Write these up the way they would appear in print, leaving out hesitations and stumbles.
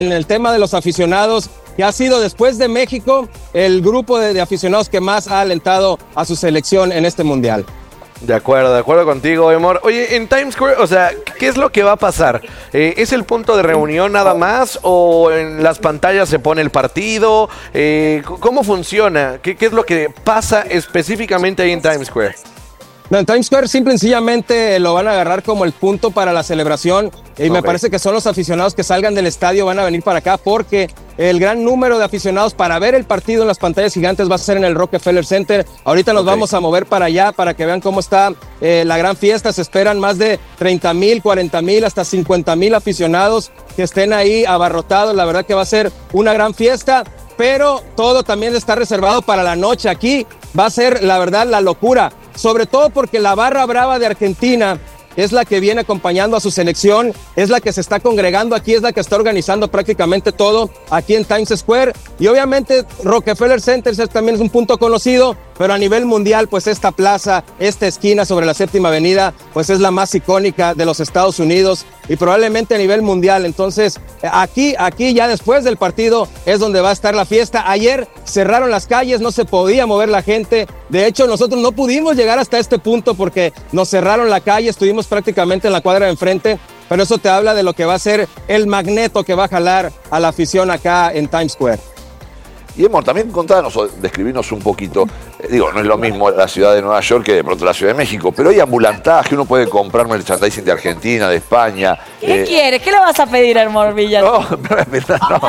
en el tema de los aficionados, que ha sido después de México el grupo de aficionados que más ha alentado a su selección en este mundial. De acuerdo contigo, Emor. Oye, en Times Square, o sea, ¿qué es lo que va a pasar? ¿Es el punto de reunión nada más o en las pantallas se pone el partido? ¿Cómo funciona? ¿Qué es lo que pasa específicamente ahí en Times Square? No, en Times Square simple y sencillamente lo van a agarrar como el punto para la celebración y me parece que son los aficionados que salgan del estadio van a venir para acá porque el gran número de aficionados para ver el partido en las pantallas gigantes va a ser en el Rockefeller Center. Ahorita nos vamos a mover para allá para que vean cómo está la gran fiesta. Se esperan más de 30,000, 40,000, hasta 50,000 aficionados que estén ahí abarrotados. La verdad que va a ser una gran fiesta, pero todo también está reservado para la noche. Aquí va a ser, la verdad, la locura. Sobre todo porque la barra brava de Argentina es la que viene acompañando a su selección, es la que se está congregando aquí, es la que está organizando prácticamente todo aquí en Times Square. Y obviamente Rockefeller Center también es un punto conocido, pero a nivel mundial, pues esta plaza, esta esquina sobre la Séptima Avenida, pues es la más icónica de los Estados Unidos y probablemente a nivel mundial. Entonces, aquí ya después del partido es donde va a estar la fiesta. Ayer cerraron las calles, no se podía mover la gente. De hecho, nosotros no pudimos llegar hasta este punto porque nos cerraron la calle, estuvimos prácticamente en la cuadra de enfrente, pero eso te habla de lo que va a ser el magneto que va a jalar a la afición acá en Times Square. Y Emor, también contanos o describirnos un poquito, no es lo mismo la ciudad de Nueva York que de pronto la Ciudad de México, pero hay ambulantaje, uno puede comprar merchandising de Argentina, de España. ¿Qué quieres? ¿Qué le vas a pedir a Emor Villa? No, es verdad, no.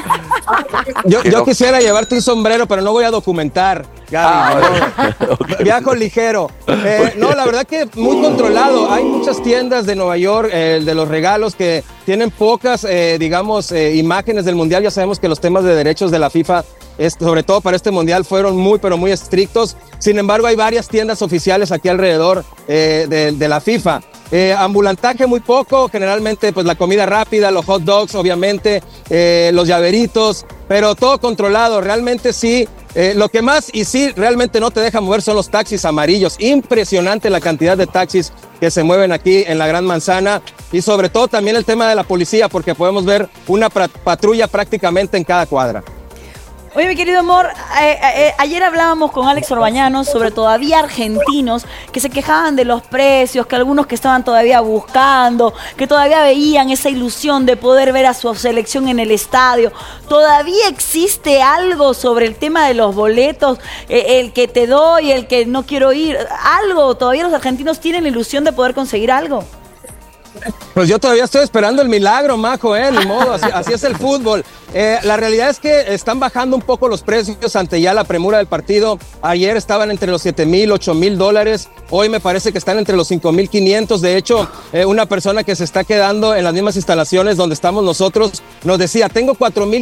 Yo quisiera llevarte un sombrero, pero no voy a documentar, Gaby. Okay. Viajo ligero. No, la verdad que muy controlado. Hay muchas tiendas de Nueva York, de los regalos, que tienen pocas, imágenes del Mundial. Ya sabemos que los temas de derechos de la FIFA, sobre todo para este Mundial, fueron muy estrictos. Sin embargo, hay varias tiendas oficiales aquí alrededor de la FIFA. Ambulantaje muy poco, generalmente pues la comida rápida, los hot dogs obviamente, los llaveritos, pero todo controlado. Realmente sí, lo que más y sí realmente no te deja mover son los taxis amarillos. Impresionante la cantidad de taxis que se mueven aquí en la Gran Manzana y sobre todo también el tema de la policía, porque podemos ver una patrulla prácticamente en cada cuadra. Oye, mi querido Emor, ayer hablábamos con Alex Orbañanos sobre todavía argentinos que se quejaban de los precios, que algunos que estaban todavía buscando, que todavía veían esa ilusión de poder ver a su selección en el estadio. ¿Todavía existe algo sobre el tema de los boletos? El que te doy, el que no quiero ir, algo. ¿Todavía los argentinos tienen la ilusión de poder conseguir algo? Pues yo todavía estoy esperando el milagro, Majo, ni modo, así es el fútbol. La realidad es que están bajando un poco los precios ante ya la premura del partido. Ayer estaban entre los $7,000, $8,000. Hoy me parece que están entre los $5,500. De hecho, una persona que se está quedando en las mismas instalaciones donde estamos nosotros nos decía, tengo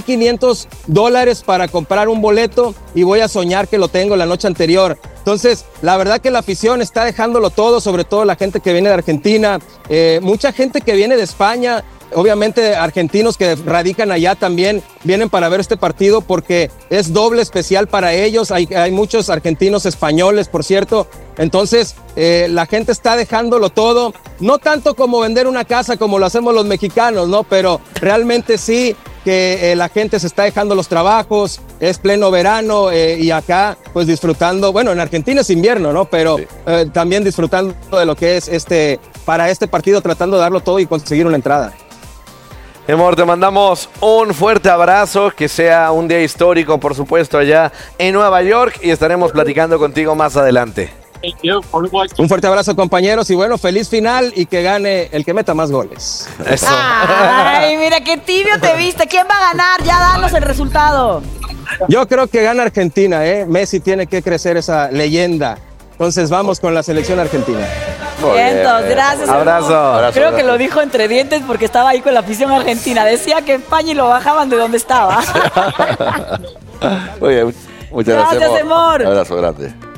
$4,500 para comprar un boleto y voy a soñar que lo tengo la noche anterior. Entonces, la verdad que la afición está dejándolo todo, sobre todo la gente que viene de Argentina, mucha gente que viene de España. Obviamente argentinos que radican allá también vienen para ver este partido porque es doble especial para ellos. Hay muchos argentinos españoles, por cierto. Entonces la gente está dejándolo todo, no tanto como vender una casa como lo hacemos los mexicanos, ¿no? Pero realmente sí que la gente se está dejando los trabajos, es pleno verano y acá pues disfrutando, bueno, en Argentina es invierno, ¿no? Pero sí, también disfrutando de lo que es para este partido, tratando de darlo todo y conseguir una entrada. Emor, te mandamos un fuerte abrazo, que sea un día histórico, por supuesto, allá en Nueva York, y estaremos platicando contigo más adelante. Un fuerte abrazo, compañeros, y bueno, feliz final y que gane el que meta más goles. Eso. Ay, mira qué tibio te viste. ¿Quién va a ganar? Ya danos el resultado. Yo creo que gana Argentina, Messi tiene que crecer esa leyenda. Entonces vamos con la selección argentina. Vientos, gracias. Abrazo. Creo que lo dijo entre dientes porque estaba ahí con la afición argentina. Decía que España y lo bajaban de donde estaba. Muy bien, muchas gracias, Emor. Un abrazo grande.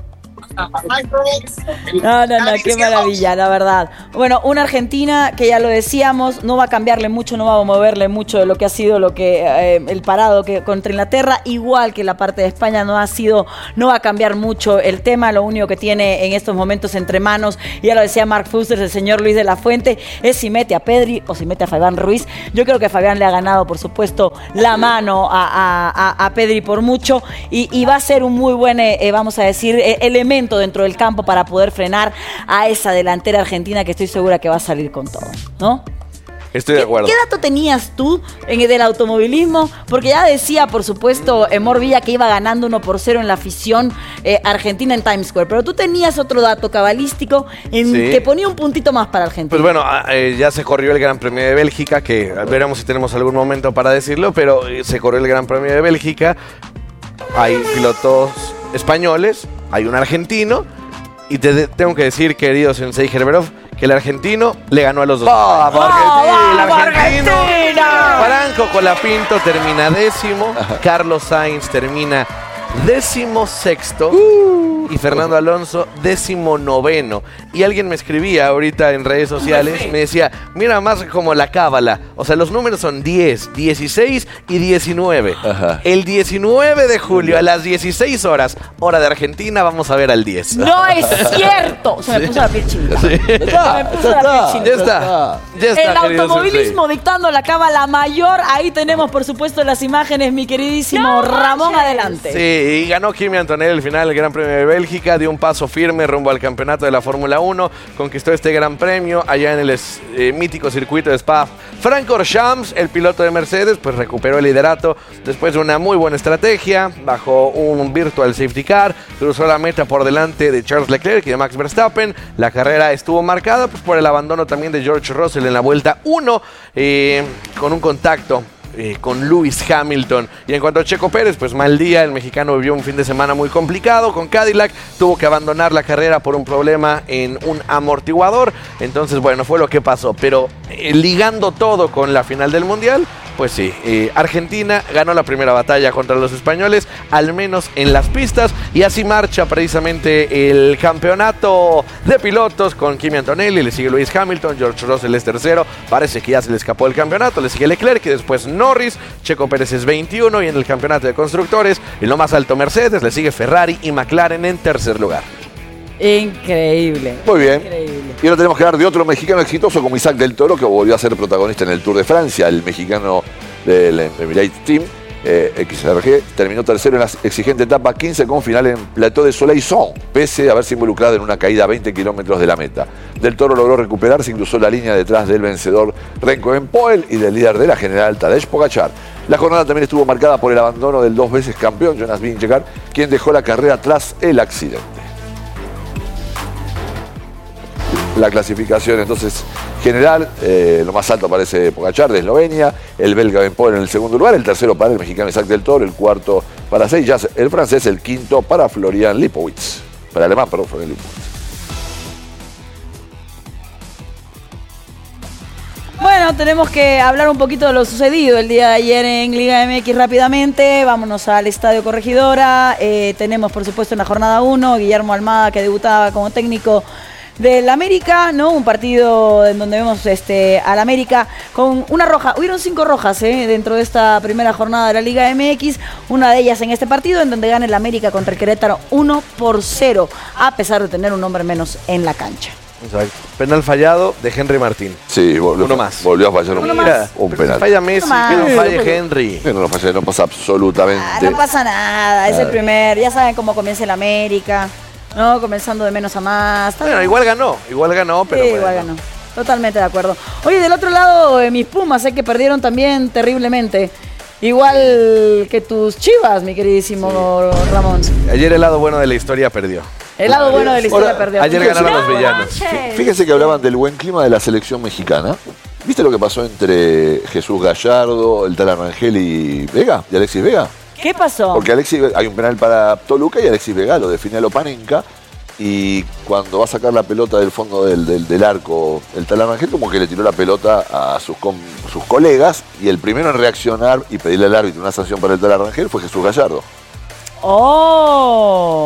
No, qué maravilla, la verdad. Bueno, una Argentina que ya lo decíamos, no va a cambiarle mucho, no va a moverle mucho de lo que ha sido el parado que contra Inglaterra, igual que la parte de España no va a cambiar mucho el tema. Lo único que tiene en estos momentos entre manos, ya lo decía Mark Fuster, el señor Luis de la Fuente, es si mete a Pedri o si mete a Fabián Ruiz. Yo creo que Fabián le ha ganado, por supuesto, la mano a Pedri por mucho, y va a ser un muy buen, vamos a decir, elemento dentro del campo para poder frenar a esa delantera argentina que estoy segura que va a salir con todo, ¿no? Estoy de acuerdo. ¿Qué dato tenías tú del automovilismo? Porque ya decía, por supuesto, Mor Villa que iba ganando 1-0 en la afición argentina en Times Square. Pero tú tenías otro dato cabalístico que ponía un puntito más para Argentina. Pues bueno, ya se corrió el Gran Premio de Bélgica, que veremos si tenemos algún momento para decirlo, pero se corrió el Gran Premio de Bélgica. Hay pilotos españoles, hay un argentino, y tengo que decir, querido Sensei Gerberov, que el argentino le ganó a los dos. ¡Vamos, Argentina! El argentino. Franco Colapinto termina 10º, Carlos Sainz termina 16º y Fernando Alonso 19º. Y alguien me escribía ahorita en redes sociales, me decía, mira más como la cábala, o sea, los números son 10, 16 y 19. Ajá. El 19 de julio a las 16 horas, hora de Argentina, vamos a ver al 10. ¡No es cierto! Se me puso la piel chinita. Sí. Ya está. El automovilismo dictando la cábala mayor. Ahí tenemos, por supuesto, las imágenes, mi queridísimo Ramón, adelante. Sí, y ganó Kimi Antonelli al final del Gran Premio de Bélgica, dio un paso firme rumbo al campeonato de la Fórmula 1, conquistó este Gran Premio allá en el mítico circuito de Spa. Francorchamps, el piloto de Mercedes, pues recuperó el liderato después de una muy buena estrategia, bajó un virtual safety car, cruzó la meta por delante de Charles Leclerc y de Max Verstappen. La carrera estuvo marcada pues, por el abandono también de George Russell en la vuelta 1, con un contacto con Lewis Hamilton. Y en cuanto a Checo Pérez, pues mal día, el mexicano vivió un fin de semana muy complicado con Cadillac, tuvo que abandonar la carrera por un problema en un amortiguador. Entonces bueno, fue lo que pasó, pero ligando todo con la final del Mundial, pues sí, Argentina ganó la primera batalla contra los españoles, al menos en las pistas, y así marcha precisamente el campeonato de pilotos con Kimi Antonelli, le sigue Lewis Hamilton, George Russell es tercero, parece que ya se le escapó el campeonato, le sigue Leclerc y después Norris, Checo Pérez es 21 y en el campeonato de constructores, en lo más alto Mercedes, le sigue Ferrari y McLaren en tercer lugar. Increíble. Muy bien. Increíble. Y ahora tenemos que hablar de otro mexicano exitoso como Isaac del Toro, que volvió a ser protagonista en el Tour de Francia. El mexicano del Emirates Team, XRG, terminó tercero en la exigente etapa 15 con final en Plateau de Soleil-Son, pese a haberse involucrado en una caída a 20 kilómetros de la meta. Del Toro logró recuperarse y cruzó la línea detrás del vencedor Remco Evenepoel y del líder de la general Tadej Pogačar. La jornada también estuvo marcada por el abandono del 2 veces campeón Jonas Vingegaard, quien dejó la carrera tras el accidente. La clasificación entonces general, lo más alto aparece Pogačar de Eslovenia, el belga Evenepoel en el segundo lugar, el tercero para el mexicano Isaac del Toro, el cuarto para Seyjas, el francés, el quinto para Florian Lipowitz, para el alemán, perdón, Florian Lipowitz. Bueno, tenemos que hablar un poquito de lo sucedido el día de ayer en Liga MX rápidamente. Vámonos al Estadio Corregidora. Tenemos, por supuesto, en la jornada 1, Guillermo Almada, que debutaba como técnico del América, ¿no? Un partido en donde vemos al América con una roja. Hubieron 5 rojas dentro de esta primera jornada de la Liga MX. Una de ellas en este partido, en donde gana el América contra el Querétaro 1-0, a pesar de tener un hombre menos en la cancha. Exacto. Penal fallado de Henry Martín. Sí, uno más. Volvió a fallar un penal. Falla Messi, que no falle Henry. Que no lo falle, no pasa absolutamente. No pasa nada, es el primer. Ya saben cómo comienza el América, ¿no? Comenzando de menos a más. Bueno, igual ganó, pero sí, bueno. igual ganó. Totalmente de acuerdo. Oye, del otro lado, mis Pumas, que perdieron también terriblemente. Igual que tus Chivas, mi queridísimo Ramón. Ayer el lado bueno de la historia perdió. El lado bueno de la historia perdió. Ayer ganaron los villanos. Fíjense que hablaban del buen clima de la selección mexicana. ¿Viste lo que pasó entre Jesús Gallardo, el tal Rangel y Vega? ¿Y Alexis Vega? ¿Qué pasó? Porque hay un penal para Toluca y Alexis Vega lo define a Lopanenka. Y cuando va a sacar la pelota del fondo del arco, el tal Rangel como que le tiró la pelota a sus colegas. Y el primero en reaccionar y pedirle al árbitro una sanción para el tal Rangel fue Jesús Gallardo. ¡Oh!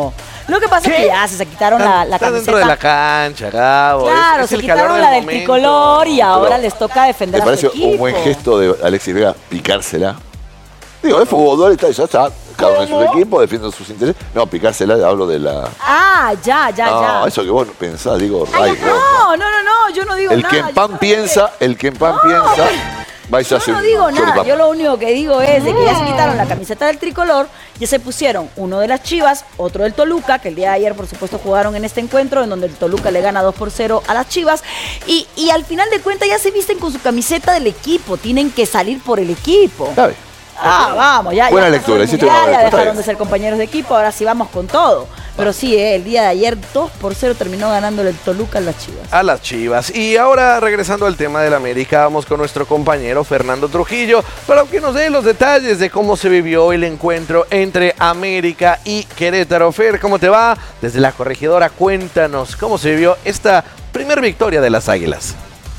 Lo que pasa es que ya se quitaron la Están camiseta. dentro de la cancha, Gabo. Claro, es se el calor quitaron la del momento. tricolor y ahora les toca defender ¿Te a parece su equipo. un buen gesto de Alexis Vega picársela? Digo, es fútbol, ya está. Cada uno en su equipo defiende sus intereses. No, picársela, hablo de la. Ah, ya. No, eso que vos pensás, digo, Ay, Ray, no, yo no digo El nada. que en pan Yo piensa, vais a Yo hacer no digo un nada, choripán. yo lo único que digo es de que ya se quitaron la camiseta del tricolor, ya se pusieron uno de las Chivas, otro del Toluca, que el día de ayer por supuesto jugaron en este encuentro en donde el Toluca le gana 2-0 a las Chivas y al final de cuentas ya se visten con su camiseta del equipo, tienen que salir por el equipo. Está bien. Vamos, ya. Buena ya lectura, pasó el hiciste mundial, una ya lectura, está dejaron bien. de ser compañeros de equipo, ahora sí vamos con todo. Pero sí, el día de ayer 2-0 terminó ganándole el Toluca a las Chivas. A las Chivas. Y ahora, regresando al tema del América, vamos con nuestro compañero Fernando Trujillo para que nos dé los detalles de cómo se vivió el encuentro entre América y Querétaro. Fer, ¿cómo te va? Desde la Corregidora, cuéntanos cómo se vivió esta primer victoria de las Águilas.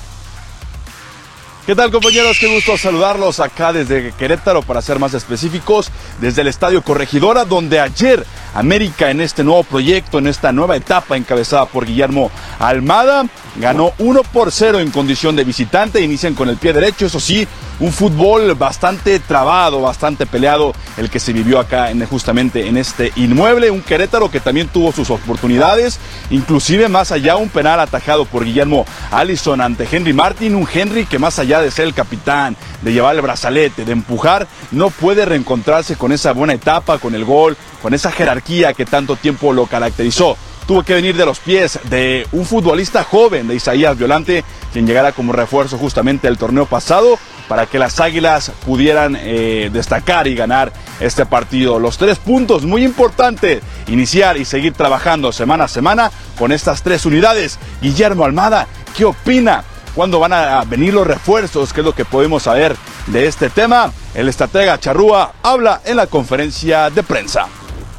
¿Qué tal, compañeros? Qué gusto saludarlos acá desde Querétaro, para ser más específicos, desde el Estadio Corregidora, donde ayer América, en este nuevo proyecto, en esta nueva etapa encabezada por Guillermo Almada, ganó 1-0 en condición de visitante. Inician con el pie derecho, eso sí, un fútbol bastante trabado, bastante peleado, el que se vivió acá justamente en este inmueble. Un Querétaro que también tuvo sus oportunidades, inclusive más allá un penal atajado por Guillermo Allison ante Henry Martin, un Henry que más allá de ser el capitán, de llevar el brazalete, de empujar, no puede reencontrarse con esa buena etapa, con el gol, con esa jerarquía que tanto tiempo lo caracterizó. Tuvo que venir de los pies de un futbolista joven, de Isaías Violante, quien llegara como refuerzo justamente del torneo pasado para que las Águilas pudieran destacar y ganar este partido. Los 3 puntos, muy importante, iniciar y seguir trabajando semana a semana con estas 3 unidades. Guillermo Almada, ¿qué opina? ¿Cuándo van a venir los refuerzos? ¿Qué es lo que podemos saber de este tema? El estratega Charrúa habla en la conferencia de prensa.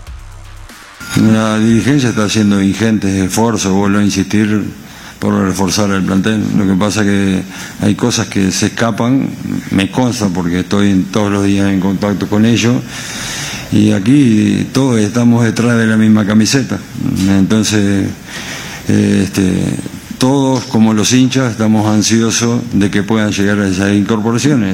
La dirigencia está haciendo ingentes esfuerzos, vuelvo a insistir, por reforzar el plantel. Lo que pasa que hay cosas que se escapan, me consta porque estoy todos los días en contacto con ellos, y aquí todos estamos detrás de la misma camiseta. Entonces, todos, como los hinchas, estamos ansiosos de que puedan llegar a esas incorporaciones.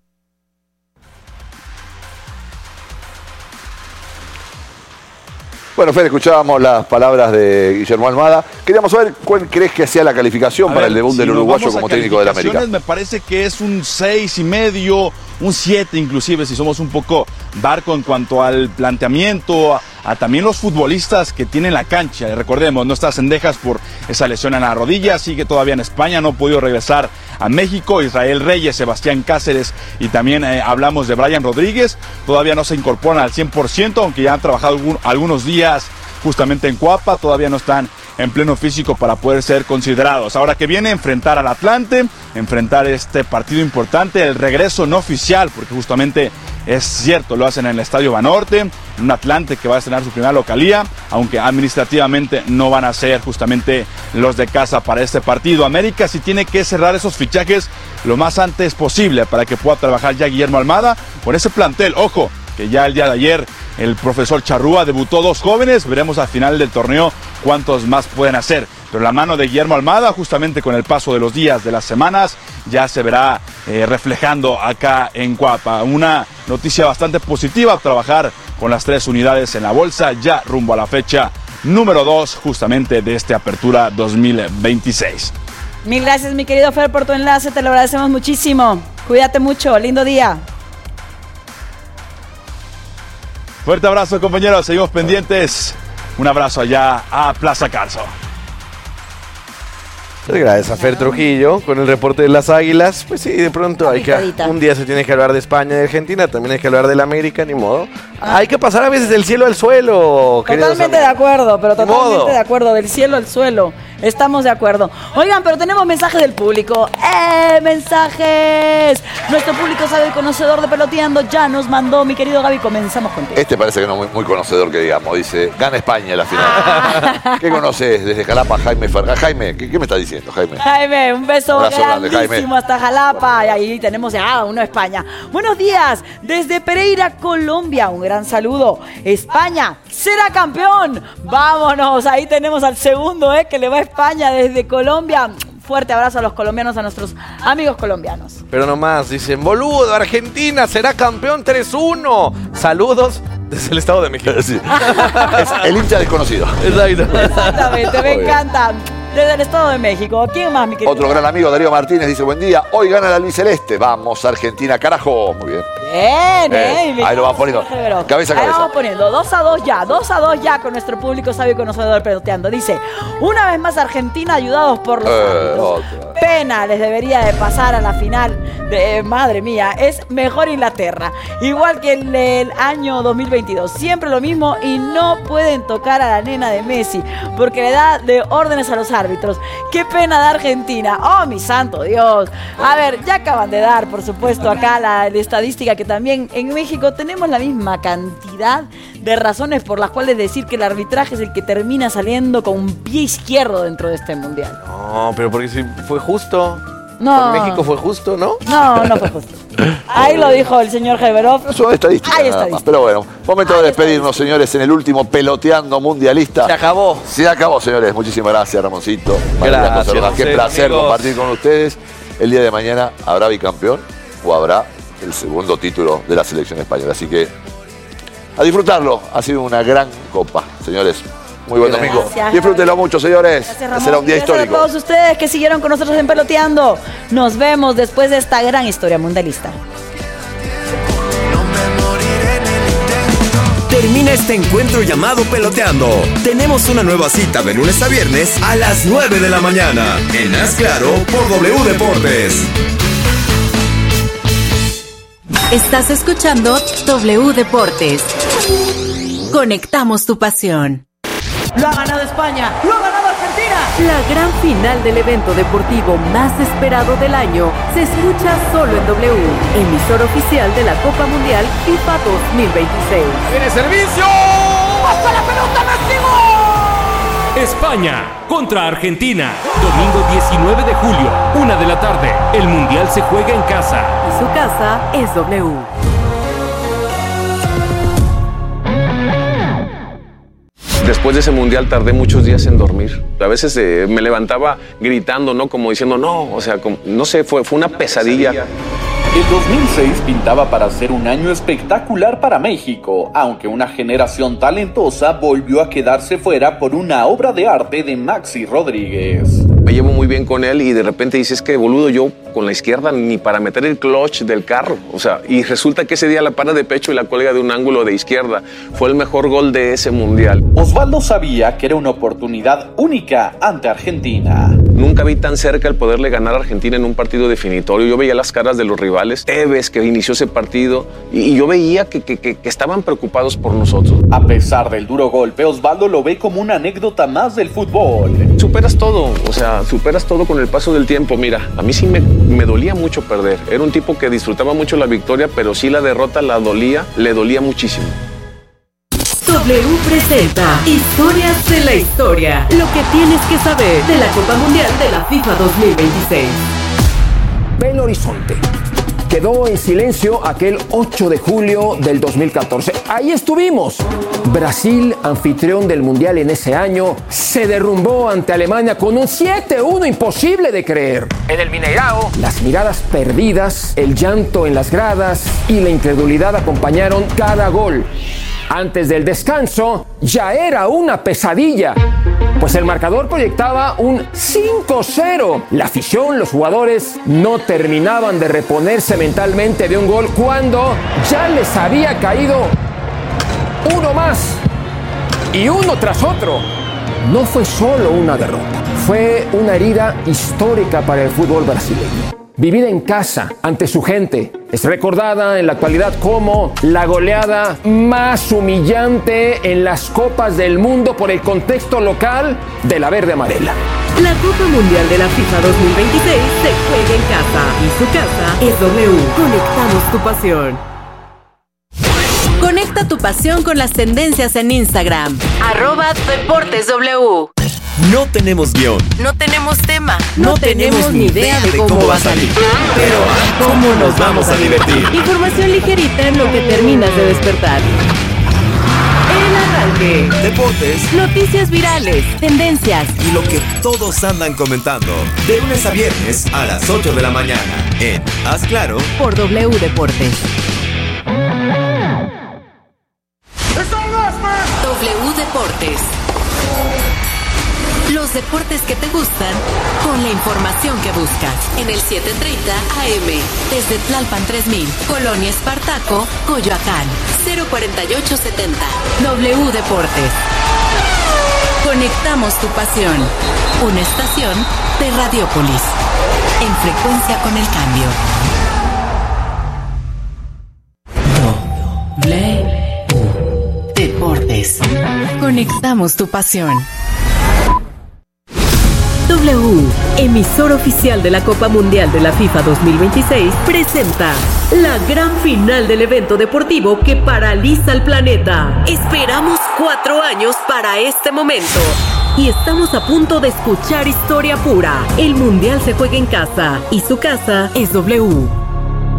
Bueno, Fer, escuchábamos las palabras de Guillermo Almada. Queríamos saber cuál crees que sea la calificación para el debut del uruguayo como técnico del América. Me parece que es un 6,5, un 7 inclusive, si somos un poco barco en cuanto al planteamiento, a también los futbolistas que tienen la cancha. Recordemos, no está Cendejas por esa lesión en la rodilla, sigue todavía en España, no ha podido regresar a México. Israel Reyes, Sebastián Cáceres y también hablamos de Brian Rodríguez, todavía no se incorporan al 100%, aunque ya han trabajado algunos días justamente en Cuapa, todavía no están en pleno físico para poder ser considerados. Ahora que viene a enfrentar al Atlante, enfrentar este partido importante, el regreso no oficial, porque justamente es cierto, lo hacen en el Estadio Banorte, un Atlante que va a estrenar su primera localía, aunque administrativamente no van a ser justamente los de casa para este partido. América sí tiene que cerrar esos fichajes lo más antes posible para que pueda trabajar ya Guillermo Almada con ese plantel. Ojo, que ya el día de ayer el profesor Charrúa debutó 2 jóvenes, veremos al final del torneo cuántos más pueden hacer. Pero la mano de Guillermo Almada, justamente con el paso de los días, de las semanas, ya se verá reflejando acá en Cuapa. Una noticia bastante positiva, trabajar con las 3 unidades en la bolsa, ya rumbo a la fecha número 2 justamente de esta apertura 2026. Mil gracias, mi querido Fer, por tu enlace, te lo agradecemos muchísimo. Cuídate mucho, lindo día. Fuerte abrazo, compañeros, seguimos pendientes. Un abrazo allá a Plaza Carso. Gracias a Fer Trujillo con el reporte de las Águilas. Pues sí, de pronto un día se tiene que hablar de España y de Argentina, también hay que hablar del América, ni modo. Hay que pasar a veces del cielo al suelo. Totalmente de acuerdo, pero totalmente de acuerdo, del cielo al suelo. Estamos de acuerdo. Oigan, pero tenemos mensajes del público. ¡Mensajes! Nuestro público sabe el conocedor de Peloteando ya nos mandó, mi querido Gaby, comenzamos contigo. Este parece que no es muy conocedor, que digamos. Dice, gana España la final. ¿Qué conoces desde Jalapa, Jaime Ferga? Jaime, ¿qué me estás diciendo, Jaime? Jaime, un beso Grande, grandísimo hasta Jalapa. Y ahí tenemos ya uno España. Buenos días, desde Pereira, Colombia. Un gran saludo. España, será campeón. Vámonos, ahí tenemos al segundo, que le va a España desde Colombia. Fuerte abrazo a los colombianos, a nuestros amigos colombianos. Pero nomás, dicen, boludo, Argentina será campeón 3-1. Saludos desde el Estado de México. Sí. Es el hincha desconocido. Exactamente, me encanta. Desde el Estado de México. ¿Quién más, mi querido? Otro gran amigo, Darío Martínez, dice, buen día, hoy gana la albiceleste. Vamos, Argentina, carajo. Muy bien. Bien, ahí lo van poniendo. Cabeza a cabeza. Ahí vamos poniendo 2-2 ya, 2-2 ya con nuestro público sabio y conocedor peloteando. Dice, una vez más Argentina ayudados por los árbitros. Pena les debería de pasar a la final. Madre mía, es mejor Inglaterra. Igual que el año 2022. Siempre lo mismo y no pueden tocar a la nena de Messi porque le da de órdenes a los árbitros. Qué pena de Argentina. Oh, mi santo Dios. A ver, ya acaban de dar, por supuesto, acá la estadística que también en México tenemos la misma cantidad de razones por las cuales decir que el arbitraje es el que termina saliendo con un pie izquierdo dentro de este mundial. No, pero porque si fue justo. No. Con México fue justo, ¿no? No fue justo. Ahí lo dijo el señor Heberov. Eso es estadística. Hay nada estadística. más. Pero bueno, momento de despedirnos, señores, en el último Peloteando Mundialista. Se acabó. Se acabó, señores. Muchísimas gracias, Ramoncito. Gracias. Qué placer amigos. compartir con ustedes. El día de mañana habrá bicampeón o habrá el segundo título de la selección española. Así que a disfrutarlo. Ha sido una gran copa, señores. Muy buen domingo. Disfrútenlo mucho, señores. Gracias, Será un día histórico. A todos ustedes que siguieron con nosotros en Peloteando. Nos vemos después de esta gran historia mundialista. Termina este encuentro llamado Peloteando. Tenemos una nueva cita de lunes a viernes a las 9 de la mañana. En Haz Claro por W Deportes. Estás escuchando W Deportes. Conectamos tu pasión. Lo ha ganado España, lo ha ganado Argentina. La gran final del evento deportivo más esperado del año se escucha solo en W, emisor oficial de la Copa Mundial FIFA 2026. ¡Viene servicio! ¡Hasta la pelota, Máximo! España contra Argentina. Domingo 19 de julio, 1 de la tarde. El Mundial se juega en casa. Y su casa es W. Después de ese mundial tardé muchos días en dormir. A veces me levantaba gritando, ¿no? Como diciendo, no, o sea, no sé, fue una pesadilla. El 2006 pintaba para ser un año espectacular para México, aunque una generación talentosa volvió a quedarse fuera por una obra de arte de Maxi Rodríguez. Me llevo muy bien con él y de repente dices que boludo, yo con la izquierda ni para meter el clutch del carro. O sea, y resulta que ese día la para de pecho y la cuelga de un ángulo de izquierda. Fue el mejor gol de ese mundial. Osvaldo sabía que era una oportunidad única ante Argentina. Nunca vi tan cerca el poderle ganar a Argentina en un partido definitorio. Yo veía las caras de los rivales. Tevez, que inició ese partido, y yo veía que estaban preocupados por nosotros. A pesar del duro golpe, Osvaldo lo ve como una anécdota más del fútbol. Superas todo, o sea, superas todo con el paso del tiempo. Mira, a mí sí me dolía mucho perder. Era un tipo que disfrutaba mucho la victoria, pero sí la derrota le dolía muchísimo. W presenta Historias de la Historia. Lo que tienes que saber de la Copa Mundial de la FIFA 2026. Belo Horizonte. Quedó en silencio aquel 8 de julio del 2014. Ahí estuvimos. Brasil, anfitrión del Mundial en ese año, se derrumbó ante Alemania con un 7-1 imposible de creer. En el Mineirao, las miradas perdidas, el llanto en las gradas y la incredulidad acompañaron cada gol. Antes del descanso, ya era una pesadilla, pues el marcador proyectaba un 5-0. La afición, los jugadores, no terminaban de reponerse mentalmente de un gol cuando ya les había caído uno más y uno tras otro. No fue solo una derrota, fue una herida histórica para el fútbol brasileño. Vivida en casa, ante su gente, es recordada en la actualidad como la goleada más humillante en las Copas del Mundo por el contexto local de la verde amarela. La Copa Mundial de la FIFA 2026 se juega en casa y su casa es W. Conectamos tu pasión. Conecta tu pasión con las tendencias en Instagram. @DeportesW. No tenemos guión. No tenemos tema. No tenemos ni idea de cómo va a salir. Pero ¿cómo nos vamos a divertir? Información ligerita en lo que terminas de despertar. El arranque. Deportes. Noticias virales, tendencias Y lo que todos andan comentando. De lunes a viernes a las 8 de la mañana. En Haz Claro. por W Deportes. W Deportes. Los deportes que te gustan con la información que buscas. En el 7:30 AM. Desde Tlalpan 3000, Colonia Espartaco, Coyoacán. 04870. W Deportes. Conectamos tu pasión. Una estación de Radiópolis. En frecuencia con el cambio. W Deportes. Conectamos tu pasión. W, emisor oficial de la Copa Mundial de la FIFA 2026, presenta la gran final del evento deportivo que paraliza al planeta. Esperamos 4 años para este momento. Y estamos a punto de escuchar historia pura. El Mundial se juega en casa y su casa es W.